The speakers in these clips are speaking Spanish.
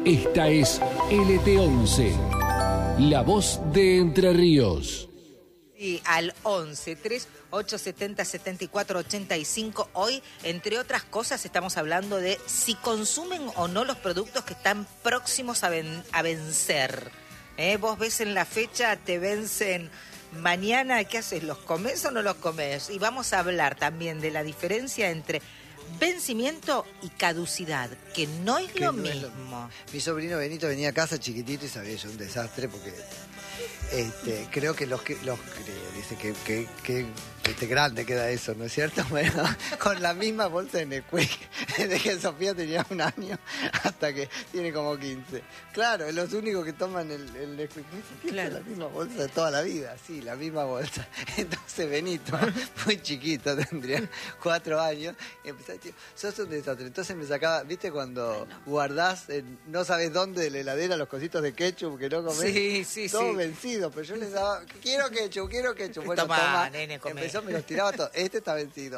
Esta es LT11, la voz de Entre Ríos. Sí, al 11 3870 7485. Hoy, entre otras cosas, estamos hablando de si consumen o no los productos que están próximos a vencer. Vos ves en la fecha, te vencen mañana, ¿qué haces? ¿Los comés o no los comés? Y vamos a hablar también de la diferencia entre vencimiento y caducidad, que no es lo mismo. Mi sobrino Benito venía a casa chiquitito y sabía yo un desastre porque creo que dice que grande queda eso, ¿no es cierto? Bueno, con la misma bolsa de Nesquik, desde que Sofía tenía 1 año hasta que tiene como 15. Claro, es los únicos que toman el Nesquik. Claro. La misma bolsa de toda la vida, sí, la misma bolsa. Entonces Benito, muy chiquito, tendría 4 años, y empezó a decir, sos un desastre. Entonces me sacaba, ¿viste cuando guardás, no sabes dónde de la heladera los cositos de ketchup que no comés? Sí. Todo vencido, pero yo les daba, quiero ketchup. Bueno, toma, nene, comé. Me los tiraba todos. Este está vencido.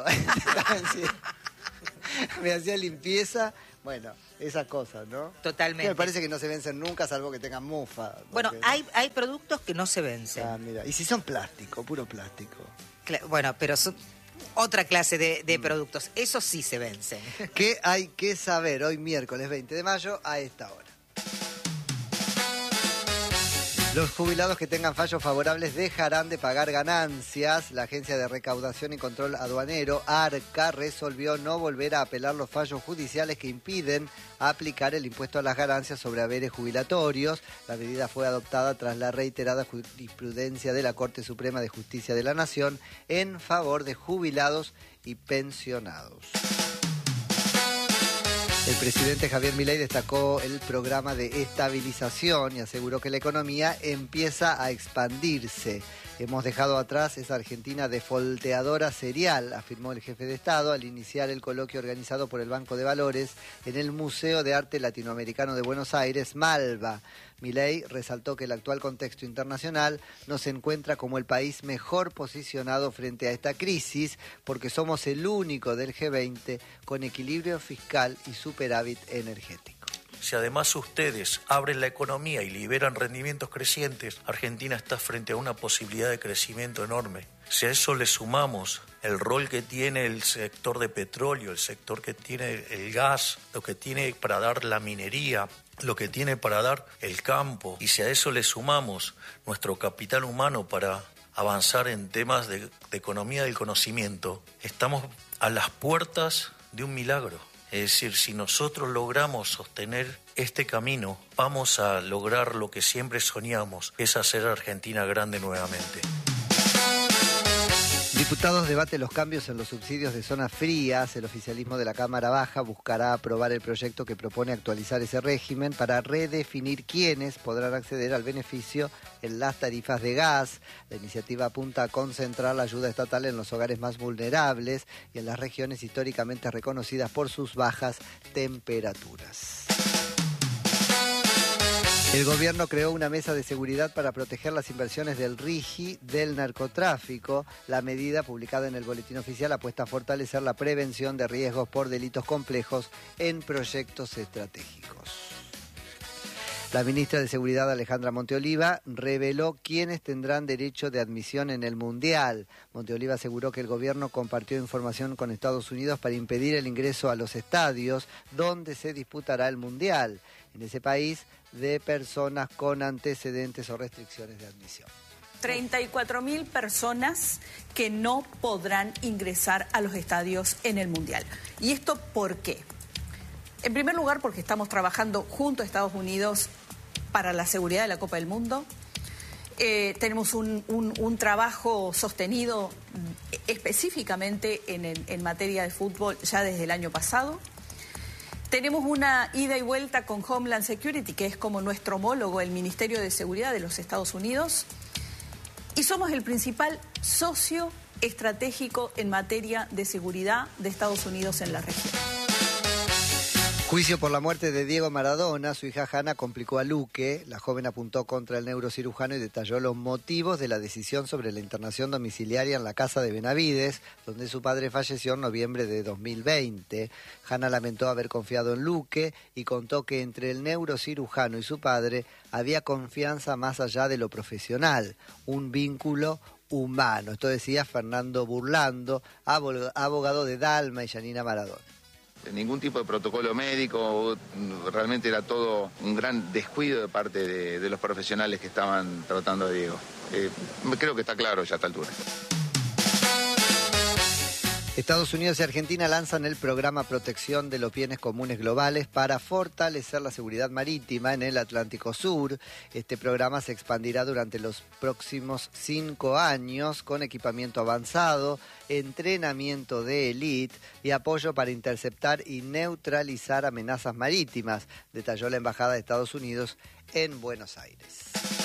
Me hacía limpieza. Bueno, esas cosas, ¿no? Totalmente. Que me parece que no se vencen nunca, salvo que tengan mufa. Porque... Bueno, hay productos que no se vencen. Ah, mira. ¿Y si son plástico, puro plástico? Bueno, pero son otra clase de productos. Esos sí se vencen. ¿Qué hay que saber hoy, miércoles 20 de mayo, a esta hora? Los jubilados que tengan fallos favorables dejarán de pagar ganancias. La Agencia de Recaudación y Control Aduanero, ARCA, resolvió no volver a apelar los fallos judiciales que impiden aplicar el impuesto a las ganancias sobre haberes jubilatorios. La medida fue adoptada tras la reiterada jurisprudencia de la Corte Suprema de Justicia de la Nación en favor de jubilados y pensionados. El presidente Javier Milei destacó el programa de estabilización y aseguró que la economía empieza a expandirse. Hemos dejado atrás esa Argentina defolteadora serial, afirmó el jefe de Estado al iniciar el coloquio organizado por el Banco de Valores en el Museo de Arte Latinoamericano de Buenos Aires, Malva. Milei resaltó que el actual contexto internacional nos encuentra como el país mejor posicionado frente a esta crisis porque somos el único del G20 con equilibrio fiscal y superávit energético. Si además ustedes abren la economía y liberan rendimientos crecientes, Argentina está frente a una posibilidad de crecimiento enorme. Si a eso le sumamos el rol que tiene el sector de petróleo, el sector que tiene el gas, lo que tiene para dar la minería, lo que tiene para dar el campo, y si a eso le sumamos nuestro capital humano para avanzar en temas de economía del conocimiento, estamos a las puertas de un milagro. Es decir, si nosotros logramos sostener este camino, vamos a lograr lo que siempre soñamos, es hacer a Argentina grande nuevamente. Diputados debaten los cambios en los subsidios de zonas frías. El oficialismo de la Cámara Baja buscará aprobar el proyecto que propone actualizar ese régimen para redefinir quiénes podrán acceder al beneficio en las tarifas de gas. La iniciativa apunta a concentrar la ayuda estatal en los hogares más vulnerables y en las regiones históricamente reconocidas por sus bajas temperaturas. El gobierno creó una mesa de seguridad para proteger las inversiones del RIGI del narcotráfico. La medida, publicada en el Boletín Oficial, apuesta a fortalecer la prevención de riesgos por delitos complejos en proyectos estratégicos. La ministra de Seguridad, Alejandra Monteoliva, reveló quiénes tendrán derecho de admisión en el Mundial. Monteoliva aseguró que el gobierno compartió información con Estados Unidos para impedir el ingreso a los estadios donde se disputará el Mundial. En ese país, de personas con antecedentes o restricciones de admisión. 34.000 personas que no podrán ingresar a los estadios en el Mundial. ¿Y esto por qué? En primer lugar, porque estamos trabajando junto a Estados Unidos para la seguridad de la Copa del Mundo. Tenemos un trabajo sostenido específicamente en materia de fútbol ya desde el año pasado. Tenemos una ida y vuelta con Homeland Security, que es como nuestro homólogo, el Ministerio de Seguridad de los Estados Unidos. Y somos el principal socio estratégico en materia de seguridad de Estados Unidos en la región. Juicio por la muerte de Diego Maradona. Su hija Hanna complicó a Luque. La joven apuntó contra el neurocirujano y detalló los motivos de la decisión sobre la internación domiciliaria en la casa de Benavides, donde su padre falleció en noviembre de 2020. Hanna lamentó haber confiado en Luque y contó que entre el neurocirujano y su padre había confianza más allá de lo profesional, un vínculo humano. Esto decía Fernando Burlando, abogado de Dalma y Yanina Maradona. Ningún tipo de protocolo médico, realmente era todo un gran descuido de parte de los profesionales que estaban tratando a Diego. Creo que está claro ya a esta altura. Estados Unidos y Argentina lanzan el programa Protección de los Bienes Comunes Globales para fortalecer la seguridad marítima en el Atlántico Sur. Este programa se expandirá durante los próximos 5 años con equipamiento avanzado, entrenamiento de élite y apoyo para interceptar y neutralizar amenazas marítimas, detalló la Embajada de Estados Unidos en Buenos Aires.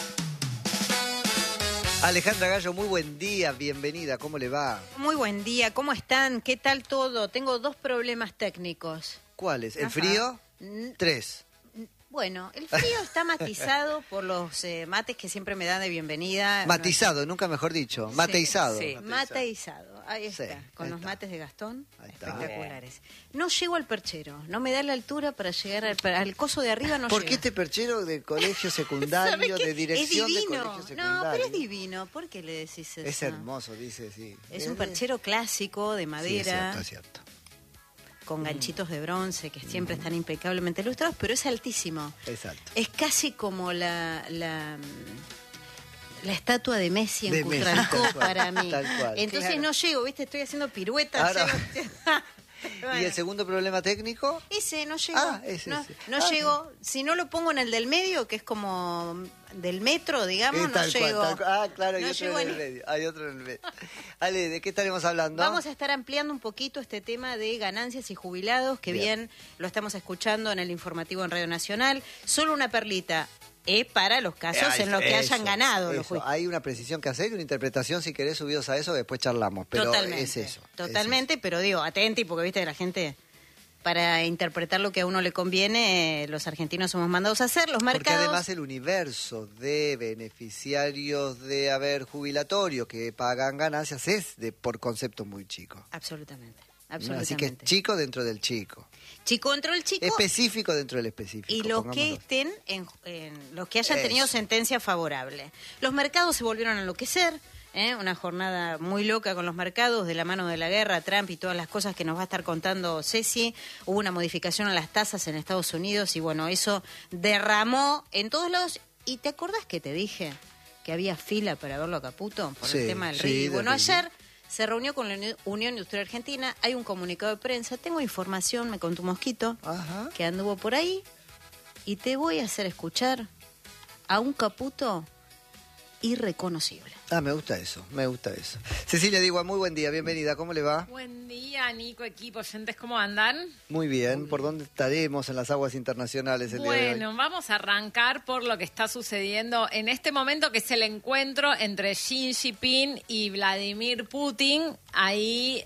Alejandra Gallo, muy buen día, bienvenida, ¿cómo le va? Muy buen día, ¿cómo están? ¿Qué tal todo? Tengo 2 problemas técnicos. ¿Cuáles? ¿El Ajá. frío? 3. Bueno, el frío está matizado por los mates que siempre me dan de bienvenida. Matizado, nunca mejor dicho, mateizado. Sí, mateizado. Ahí está, Sí, con ahí los está. mates de Gastón, Ahí está. espectaculares. No llego al perchero, no me da la altura para llegar al coso de arriba, no ¿Por llego. qué este perchero de colegio secundario, ¿Sabe qué? de dirección es de divino. colegio secundario? No, pero es divino. ¿Por qué le decís eso? Es hermoso, dice, sí. Es un perchero clásico de madera. Sí, es cierto. Con ganchitos de bronce que siempre están impecablemente ilustrados, pero es altísimo. Exacto. Es casi como la estatua de Messi en De Messi, Cutralcó tal cual, para mí. tal cual. Entonces Claro. no llego, ¿viste? Estoy haciendo piruetas. Ahora- llego- ¿Y el segundo problema técnico? Ese no llego. Ah, ese, no ese. no Ah. llego. Si no lo pongo en el del medio, que es como del metro, digamos, no Tal cual, llego. tal cual. Ah, claro, hay No otro llego en el ni- medio. Hay otro en el medio. Ale, ¿de qué estaremos hablando? Vamos a estar ampliando un poquito este tema de ganancias y jubilados, que bien lo estamos escuchando en el informativo en Radio Nacional. Solo una perlita. Para los casos en los que hayan ganado los eso. juicios. Hay una precisión que hacer y una interpretación, si querés, subidos a eso, después charlamos. Pero Totalmente. es eso. Totalmente, pero digo, atenti, porque viste, la gente, para interpretar lo que a uno le conviene, los argentinos somos mandados a hacer. Los Porque mercados. además el universo de beneficiarios de haber jubilatorio que pagan ganancias es por concepto muy chico. Absolutamente. Así Absolutamente. que es chico dentro del chico. Chico dentro del chico. Específico dentro del específico. Y los que pongámoslo. estén los que hayan tenido Eso. sentencia favorable. Los mercados se volvieron a enloquecer, una jornada muy loca con los mercados de la mano de la guerra, Trump y todas las cosas que nos va a estar contando Ceci. Hubo una modificación a las tasas en Estados Unidos y bueno, eso derramó en todos lados. ¿Y te acordás que te dije que había fila para verlo a Caputo por Sí, el tema del sí, RIGI? del Bueno, RIGI. ayer se reunió con la Unión Industrial Argentina, hay un comunicado de prensa, tengo información, me contó un mosquito, Ajá. que anduvo por ahí, y te voy a hacer escuchar a un Caputo irreconocible. Ah, me gusta eso, me gusta eso. Cecilia Digua, muy buen día, bienvenida, ¿cómo le va? Buen día, Nico, equipo, oyentes, ¿cómo andan? Muy bien, ¿por dónde estaremos en las aguas internacionales el día de hoy? Bueno, vamos a arrancar por lo que está sucediendo en este momento, que es el encuentro entre Xi Jinping y Vladimir Putin. Ahí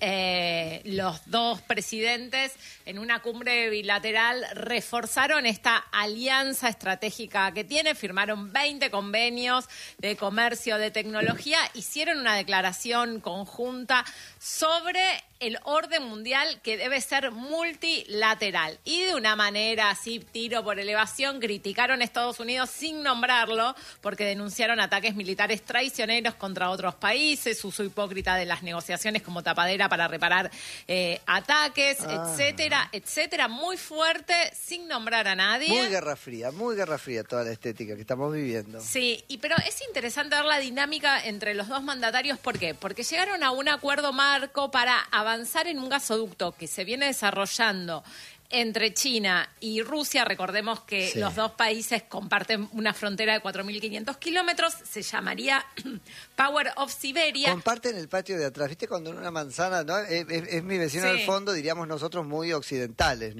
los dos presidentes en una cumbre bilateral reforzaron esta alianza estratégica que tiene, firmaron 20 convenios de comercio, de tecnología, hicieron una declaración conjunta sobre el orden mundial que debe ser multilateral. Y de una manera así, tiro por elevación, criticaron a Estados Unidos sin nombrarlo, porque denunciaron ataques militares traicioneros contra otros países, uso hipócrita de las negociaciones como tapadera para reparar ataques, etcétera, etcétera. Muy fuerte, sin nombrar a nadie. Muy guerra fría toda la estética que estamos viviendo. Sí, pero es interesante ver la dinámica entre los dos mandatarios. ¿Por qué? Porque llegaron a un acuerdo marco para avanzar en un gasoducto que se viene desarrollando entre China y Rusia. Recordemos que Sí. los dos países comparten una frontera de 4.500 kilómetros. Se llamaría Power of Siberia. Comparten el patio de atrás, ¿viste? Cuando en una manzana, ¿no? Es mi vecino Sí. del fondo, diríamos nosotros muy occidentales, ¿no?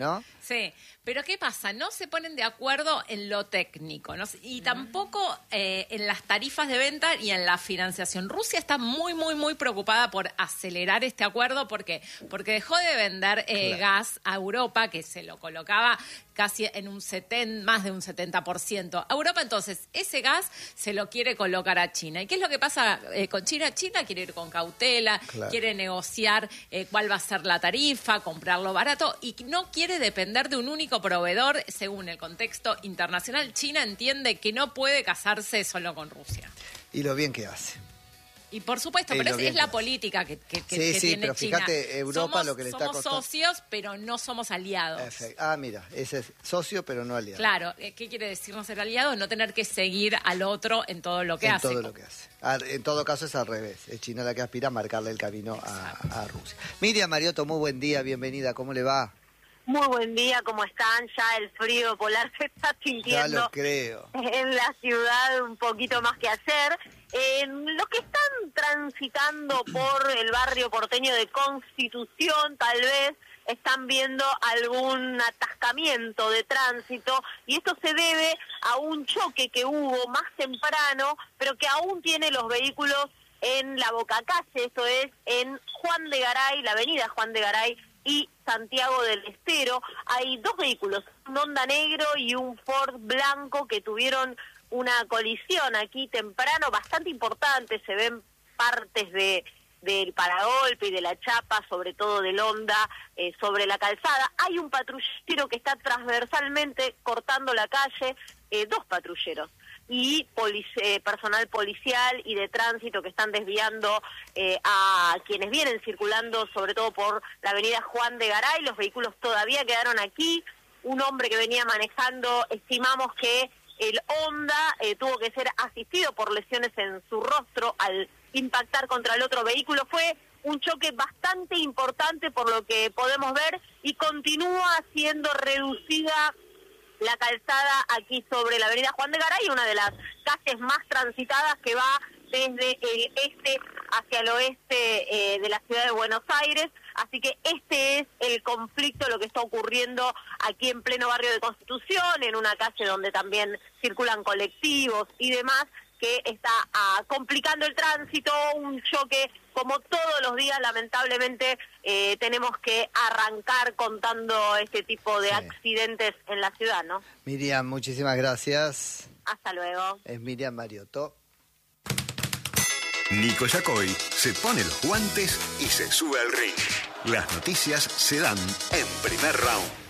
Sí, pero ¿qué pasa? No se ponen de acuerdo en lo técnico, ¿no? Y tampoco en las tarifas de venta y en la financiación. Rusia está muy, muy, muy preocupada por acelerar este acuerdo. ¿Por qué? Porque dejó de vender gas a Europa, que se lo colocaba casi en más de un 70% a Europa. Entonces, ese gas se lo quiere colocar a China. ¿Y qué es lo que pasa con China? China quiere ir con cautela, quiere negociar cuál va a ser la tarifa, comprarlo barato y no quiere depender de un único proveedor. Según el contexto internacional, China entiende que no puede casarse solo con Rusia. Y lo bien que hace. Y por supuesto, pero es la política que tiene pero China. Fíjate, Europa lo que le está costando. Somos socios, pero no somos aliados. Mira, ese es socio, pero no aliado. Claro, ¿qué quiere decir no ser aliado? No tener que seguir al otro en todo lo que hace. En todo lo que hace. En todo caso es al revés. Es China la que aspira a marcarle el camino a Rusia. Miriam Mariotto, muy buen día, bienvenida. ¿Cómo le va? Muy buen día, ¿cómo están? Ya el frío polar se está sintiendo. Ya lo creo. En la ciudad un poquito más que hacer. Los que están transitando por el barrio porteño de Constitución, tal vez están viendo algún atascamiento de tránsito, y esto se debe a un choque que hubo más temprano, pero que aún tiene los vehículos en la bocacalle. Esto es en Juan de Garay, la avenida Juan de Garay y Santiago del Estero. Hay dos vehículos, un Honda negro y un Ford blanco, que tuvieron una colisión aquí temprano bastante importante. Se ven partes del paragolpe y de la chapa, sobre todo del Honda, sobre la calzada. Hay un patrullero que está transversalmente cortando la calle, dos patrulleros, y personal policial y de tránsito que están desviando a quienes vienen circulando, sobre todo por la avenida Juan de Garay. Los vehículos todavía quedaron aquí. Un hombre que venía manejando, estimamos que el Honda tuvo que ser asistido por lesiones en su rostro al impactar contra el otro vehículo. Fue un choque bastante importante por lo que podemos ver, y continúa siendo reducida la calzada aquí sobre la avenida Juan de Garay, una de las calles más transitadas que va desde el este hacia el oeste de la ciudad de Buenos Aires. Así que este es el conflicto, lo que está ocurriendo aquí en pleno barrio de Constitución, en una calle donde también circulan colectivos y demás, que está complicando el tránsito. Un choque, como todos los días, lamentablemente tenemos que arrancar contando este tipo de accidentes en la ciudad, ¿no? Miriam, muchísimas gracias. Hasta luego. Es Miriam Mariotto. Nico Yacoy se pone los guantes y se sube al ring. Las noticias se dan en Primer Round.